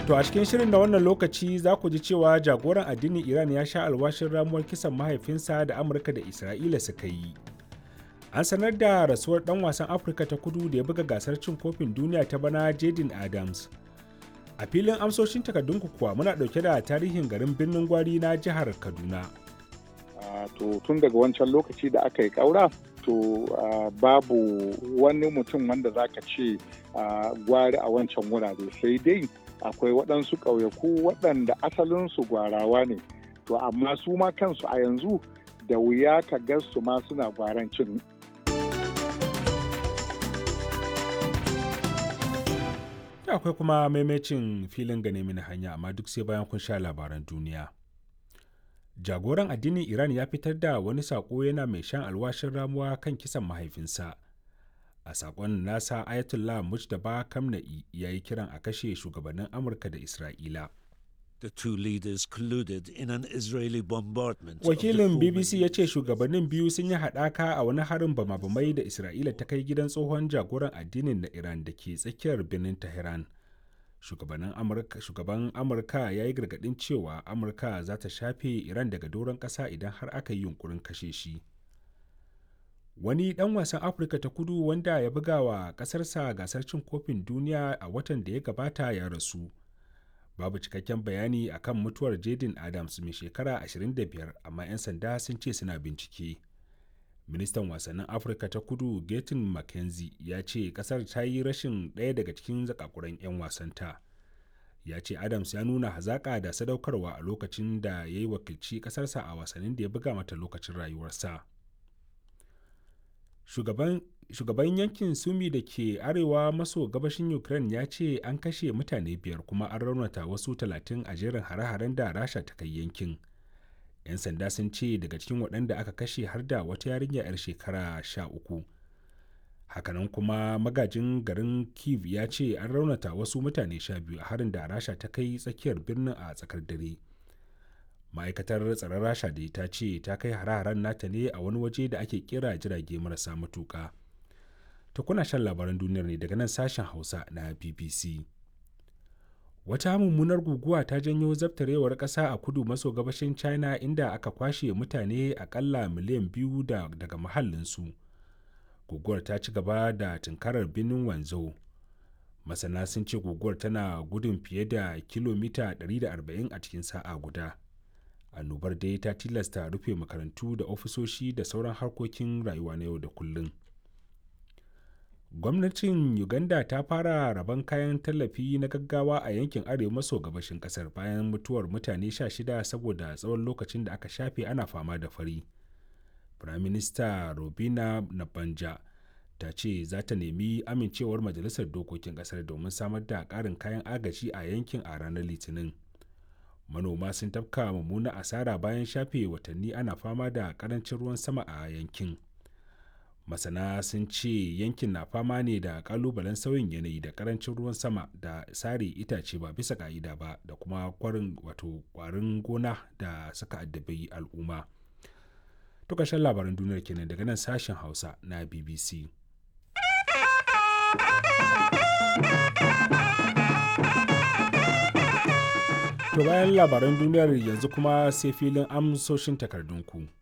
To a cikin shirin na wannan lokaci za ku ji cewa jagoran addinin Iran ya sha alwashin ramuwar kisan mahaifinsa da Amurka da Isra'ila suka yi. An sanar da rasuwar ɗan wasan Afirka ta Kudu da ya buga gasar cin kofin duniya ta bana Jaden Adams. A filin amsoshin takardunku kuwa muna ɗauke da tarihin garin Birnin Gwari na jihar Kaduna. To tun daga wancan lokaci da aka yi ƙaura, to babu wani mutum wanda za ka ce gwari a wancan wurare, sai dai akwai waɗansu ƙauyaku waɗanda asalinsu gwarawa ne, to amma su ma kansu a yanzu da wuya ka ga su ma suna gwarancin. Akwai kuma maimacin filin gane mini hanya, amma duk sai bayan kun sha labaran duniya. Jagoran addinin Iran ya fitar da wani saƙo yana mai shan alwashin ramuwa kan kisan mahaifinsa. A saƙon nasa, Ayatollah Mujtaba Khamenei ya yi kiran a kashe shugabannin Amurka da Isra'ila. The two leaders colluded in an Israeli bombardment. Wakilin BBC ya ce shugabannin biyu sun yi haɗaka a wani harin bama-bamai da Isra'ila ta kai gidan tsohon jagoran addinin na Iran da ke tsakiyar birnin Tehran. Shugaban Amurka ya yi gargaɗin cewa Amurka za ta shafe Iran daga doron ƙasa idan har aka yi yunkurin kashe shi. Wani ɗan wasan Afirka ta Kudu wanda ya buga wa ƙasarsa gasar cin kofin duniya a watan da ya gabata ya rasu. Babu cikakken bayani akan mutuwar Jaden Adams mai shekara 25, amma 'yan sanda sun ce suna bincike. Ministan wasannin Afirka ta Kudu Gaten McKenzie ya ce kasar ta yi rashin ɗaya daga cikin zakakuran 'yan wasanta. Ya ce Adams ya nuna hazaƙa da sadaukarwa a lokacin da ya yi wakilci ƙasarsa a wasannin da ya buga mata lokacin rayuwarsa. Shugaban yankin Sumi da ke arewa maso gabashin Ukraine ya ce an kashe mutane 5 kuma an raunata wasu 30 a jerin hare-haren da Rasha ta kai yankin. 'Yan sanda sun ce daga cikin waɗanda aka kashe har da wata yarinya 'yar shekara 13. Hakanan kuma magajin garin Kyiv ya ce an raunata wasu mutane 12 a harin da Rasha ta kai tsakiyar birnin a tsakar dare. Ma'aikatar tsaron Rasha da ta ce ta kai hare-haren nata ne a wani waje da ake kira jirage marasa matuƙa. Ta kuna shan labaran duniyar ne daga nan sashen Hausa na BBC. Wata mummunar guguwa ta janyo zabtarewar ƙasa a kudu maso gabashin China, inda aka kwashe mutane akalla miliyan 2 daga mahallinsu. Guguwar ta ci gaba da tunkarar birnin Wanzhou. Masana sun ce guguwar tana gudun fiye da kilomita 140 a cikin sa'a guda. Annobar dai ta tilasta rufe makarantu da ofisoshi da sauran harkokin rayuwa na yau da kullum. Gwamnatin Uganda ta fara rabon kayan tallafi na gaggawa a yankin arewa maso gabashin kasar bayan mutuwar mutane 16 saboda tsawon lokacin da aka shafe ana fama da fari. Firaminista Robina Nabanja ta ce za ta nemi amincewar Majalisar Dokokin kasar domin samar da ƙarin kayan agaji a yankin a ranar Litinin. Manoma sun tafka mummuna asara bayan shafe watanni ana fama da ƙarancin ruwan sama a yankin. Masana sun ce yankin na fama ne da kalubalen sauyin yanayi da karancin ruwan sama da sare itace ba bisa ka'ida ba da kuma kwarin gona da suka addabi al'umma. To ƙarshen labaran duniyar kenan daga nan sashen Hausa na BBC. To bayan labaran duniyar yanzu kuma sai filin amsoshin takardunku.